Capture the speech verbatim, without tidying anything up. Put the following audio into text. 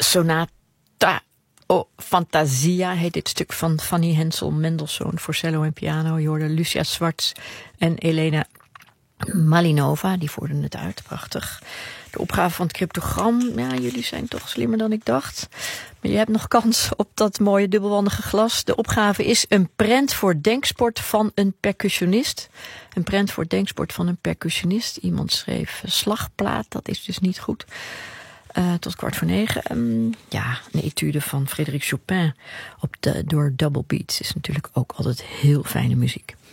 Sonata o Fantasia heet dit stuk van Fanny Hensel Mendelssohn voor cello en piano. Je hoorde Lucia Swartz en Elena Malinova, die voerden het uit, prachtig. De opgave van het cryptogram, ja, jullie zijn toch slimmer dan ik dacht. Maar je hebt nog kans op dat mooie dubbelwandige glas. De opgave is een prent voor denksport van een percussionist. Een prent voor denksport van een percussionist. Iemand schreef slagplaat, dat is dus niet goed. Uh, tot kwart voor negen. Um, ja, een etude van Frédéric Chopin op de, door Double Beats is natuurlijk ook altijd heel fijne muziek.